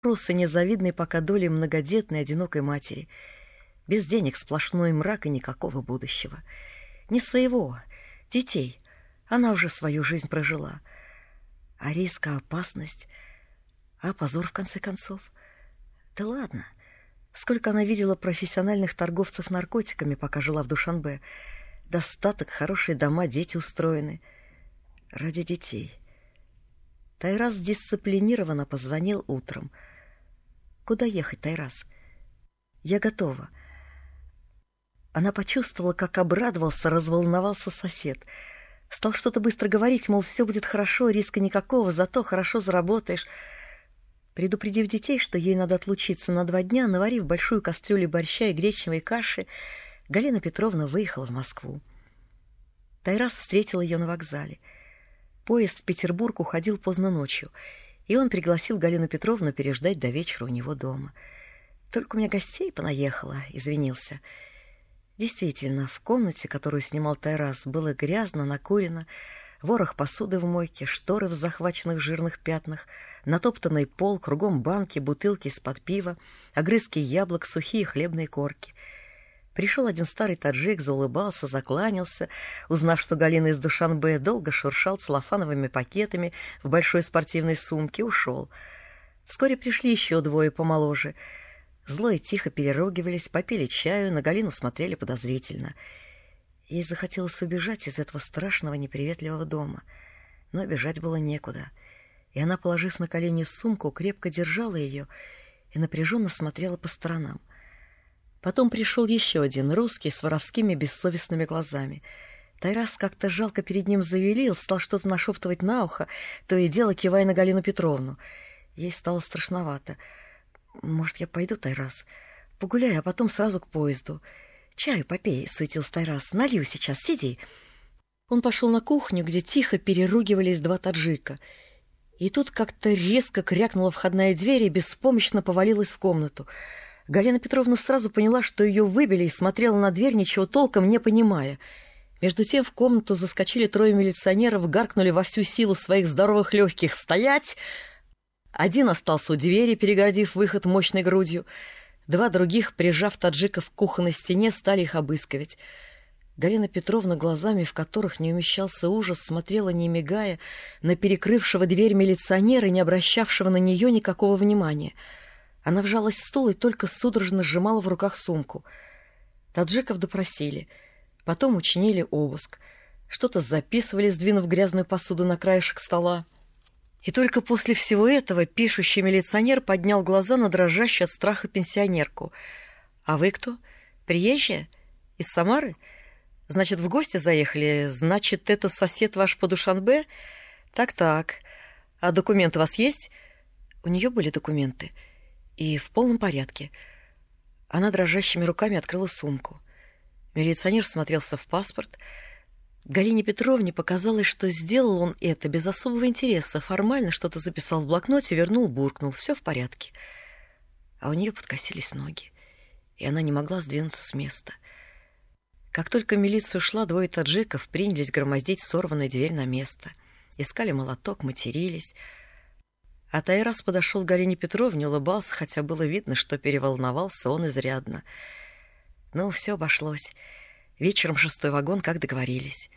и незавидной пока долей многодетной одинокой матери. Без денег сплошной мрак и никакого будущего. Не своего, детей. Она уже свою жизнь прожила. А риск, а опасность, а позор в конце концов. Да ладно. Сколько она видела профессиональных торговцев наркотиками, пока жила в Душанбе. Достаток, хорошие дома, дети устроены. Ради детей. Тайрас дисциплинированно позвонил утром. «Куда ехать, Тайрас?» «Я готова». Она почувствовала, как обрадовался, разволновался сосед. Стал что-то быстро говорить, мол, все будет хорошо, риска никакого, зато хорошо заработаешь. Предупредив детей, что ей надо отлучиться на 2 дня, наварив большую кастрюлю борща и гречневой каши, Галина Петровна выехала в Москву. Тайрас встретил ее на вокзале. Поезд в Петербург уходил поздно ночью, и он пригласил Галину Петровну переждать до вечера у него дома. «Только у меня гостей понаехало», — извинился. Действительно, в комнате, которую снимал Тайрас, было грязно, накурено, ворох посуды в мойке, шторы в захваченных жирных пятнах, натоптанный пол, кругом банки, бутылки из-под пива, огрызки яблок, сухие хлебные корки. Пришел один старый таджик, заулыбался, закланялся, узнав, что Галина из Душанбе, долго шуршал целлофановыми пакетами в большой спортивной сумке, ушел. Вскоре пришли еще 2 помоложе. Зло и тихо переругивались, попили чаю, на Галину смотрели подозрительно. Ей захотелось убежать из этого страшного неприветливого дома, но бежать было некуда, и она, положив на колени сумку, крепко держала ее и напряженно смотрела по сторонам. Потом пришел еще один, русский, с воровскими бессовестными глазами. Тайрас как-то жалко перед ним завелил, стал что-то нашептывать на ухо, то и дело кивая на Галину Петровну. Ей стало страшновато. «Может, я пойду, Тайрас? Погуляю, а потом сразу к поезду. Чаю попей», — суетился Тайрас. «Налью сейчас, сиди». Он пошел на кухню, где тихо переругивались 2 таджика. И тут как-то резко крякнула входная дверь и беспомощно повалилась в комнату. Галина Петровна сразу поняла, что ее выбили, и смотрела на дверь, ничего толком не понимая. Между тем в комнату заскочили 3 милиционеров, гаркнули во всю силу своих здоровых легких «Стоять!». Один остался у двери, перегородив выход мощной грудью. 2 других, прижав таджиков к кухонной стене, стали их обыскивать. Галина Петровна, глазами в которых не умещался ужас, смотрела, не мигая, на перекрывшего дверь милиционера, не обращавшего на нее никакого внимания. Она вжалась в стул и только судорожно сжимала в руках сумку. Таджиков допросили. Потом учинили обыск. Что-то записывали, сдвинув грязную посуду на краешек стола. И только после всего этого пишущий милиционер поднял глаза на дрожащую от страха пенсионерку. «А вы кто? Приезжая? Из Самары? Значит, в гости заехали? Значит, это сосед ваш по Душанбе? Так-так. А документы у вас есть?» У нее были документы. И в полном порядке. Она дрожащими руками открыла сумку. Милиционер смотрелся в паспорт. Галине Петровне показалось, что сделал он это без особого интереса, формально что-то записал в блокноте, вернул, буркнул. Все в порядке. А у нее подкосились ноги, и она не могла сдвинуться с места. Как только милиция ушла, 2 таджиков принялись громоздить сорванную дверь на место. Искали молоток, матерились. А Тайрас подошел к Галине Петровне, улыбался, хотя было видно, что переволновался он изрядно. Ну, все обошлось. Вечером 6-й вагон, как договорились.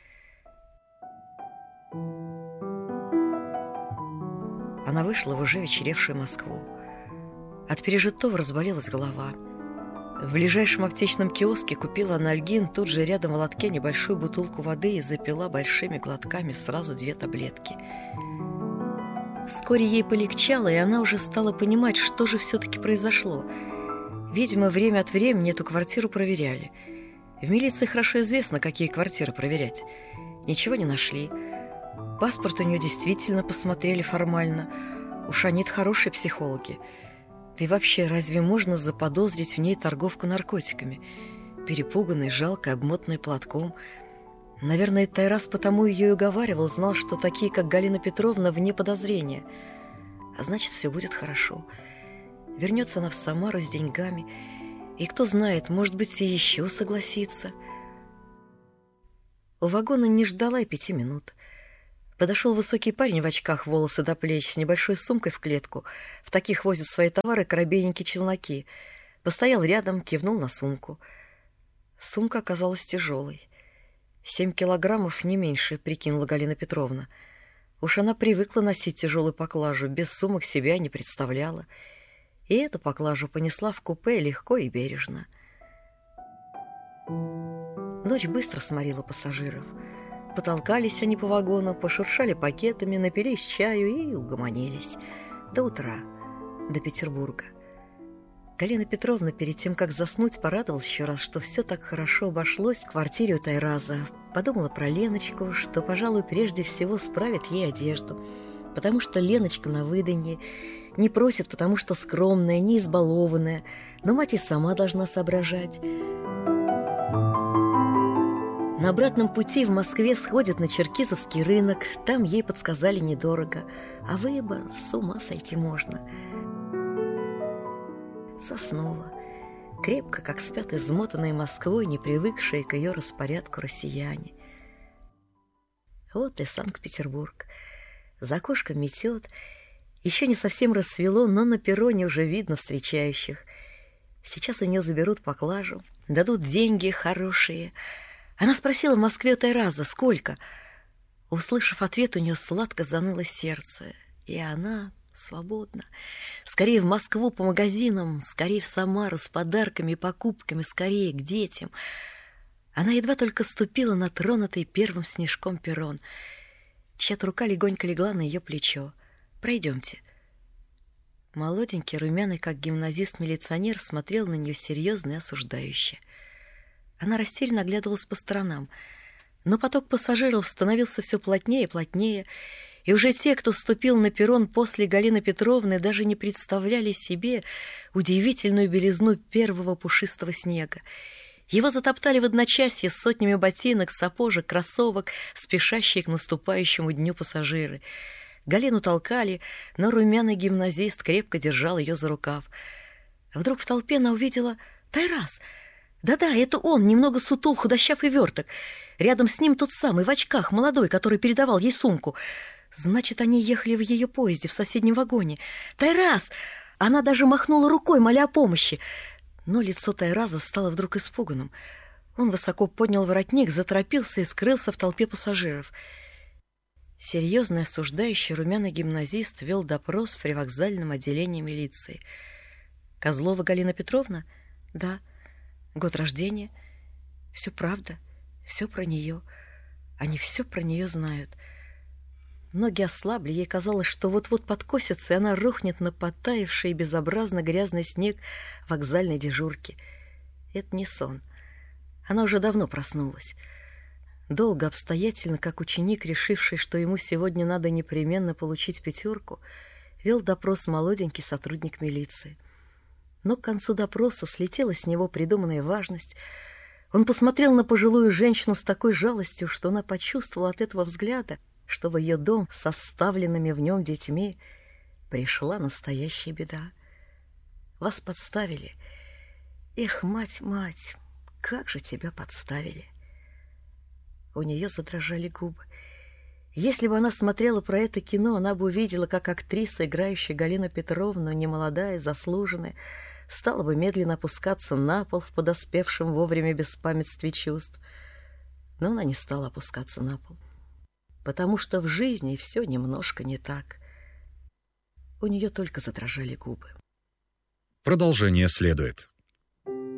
Она вышла в уже вечеревшую Москву. От пережитого разболелась голова. В ближайшем аптечном киоске купила анальгин, тут же рядом в лотке небольшую бутылку воды и запила большими глотками сразу 2 таблетки. Вскоре ей полегчало, и она уже стала понимать, что же все-таки произошло. Видимо, время от времени эту квартиру проверяли. В милиции хорошо известно, какие квартиры проверять. Ничего не нашли. Паспорт у нее действительно посмотрели формально. Уж они-то хорошие психологи. Да и вообще, разве можно заподозрить в ней торговку наркотиками? Перепуганной, жалкой, обмотанной платком. Наверное, Тайрас потому ее и уговаривал, знал, что такие, как Галина Петровна, вне подозрения. А значит, все будет хорошо. Вернется она в Самару с деньгами. И кто знает, может быть, и еще согласится. У вагона не ждала и 5 минут. Подошел высокий парень в очках, волосы до плеч, с небольшой сумкой в клетку. В таких возят свои товары корабейники-челноки. Постоял рядом, кивнул на сумку. Сумка оказалась тяжелой. 7 килограммов, не меньше, прикинула Галина Петровна. Уж она привыкла носить тяжелую поклажу, без сумок себя не представляла. И эту поклажу понесла в купе легко и бережно. Ночь быстро сморила пассажиров. Потолкались они по вагону, пошуршали пакетами, напились чаю и угомонились. До утра, до Петербурга. Галина Петровна перед тем, как заснуть, порадовалась еще раз, что все так хорошо обошлось в квартире у Тайраза. Подумала про Леночку, что, пожалуй, прежде всего справит ей одежду. Потому что Леночка на выданье, не просит, потому что скромная, не избалованная, но мать и сама должна соображать. На обратном пути в Москве сходят на Черкизовский рынок, там ей подсказали недорого, а выбор с ума сойти можно. Заснула, крепко, как спят измотанные Москвой, не привыкшие к ее распорядку россияне. Вот и Санкт-Петербург. За окошком метет, еще не совсем рассвело, но на перроне уже видно встречающих. Сейчас у нее заберут поклажу, дадут деньги хорошие. Она спросила в Москве у Тайраза, сколько. Услышав ответ, у нее сладко заныло сердце, и она свободна. Скорее в Москву по магазинам, скорее в Самару с подарками и покупками, скорее к детям. Она едва только ступила на тронутый первым снежком перрон. Чья-то рука легонько легла на ее плечо. «Пройдемте». Молоденький, румяный, как гимназист-милиционер, смотрел на нее серьезно и осуждающе. Она растерянно оглядывалась по сторонам, но поток пассажиров становился все плотнее и плотнее, и уже те, кто ступил на перрон после Галины Петровны, даже не представляли себе удивительную белизну первого пушистого снега. Его затоптали в одночасье с сотнями ботинок, сапожек, кроссовок, спешащие к наступающему дню пассажиры. Галину толкали, но румяный гимназист крепко держал ее за рукав. Вдруг в толпе она увидела Тайраз. Да-да, это он, немного сутул, худощав и верток. Рядом с ним тот самый, в очках, молодой, который передавал ей сумку. Значит, они ехали в ее поезде, в соседнем вагоне. «Тайраз!» Она даже махнула рукой, моля о помощи. Но лицо Тайраза стало вдруг испуганным. Он высоко поднял воротник, заторопился и скрылся в толпе пассажиров. Серьезный, осуждающий румяный гимназист вел допрос в привокзальном отделении милиции. «Козлова Галина Петровна?» «Да». «Год рождения?» «Все правда, все про нее. Они все про нее знают». Ноги ослабли, ей казалось, что вот-вот подкосится, и она рухнет на потаявший и безобразно грязный снег вокзальной дежурки. Это не сон. Она уже давно проснулась. Долго, обстоятельно, как ученик, решивший, что ему сегодня надо непременно получить 5, вел допрос молоденький сотрудник милиции. Но к концу допроса слетела с него придуманная важность. Он посмотрел на пожилую женщину с такой жалостью, что она почувствовала от этого взгляда, что в ее дом с оставленными в нем детьми пришла настоящая беда. Вас подставили. Эх, мать, мать, как же тебя подставили. У нее задрожали губы. Если бы она смотрела про это кино, она бы увидела, как актриса, играющая Галину Петровну, немолодая, заслуженная, стала бы медленно опускаться на пол в подоспевшем вовремя беспамятстве чувств. Но она не стала опускаться на пол, потому что в жизни все немножко не так. У нее только задрожали губы. Продолжение следует.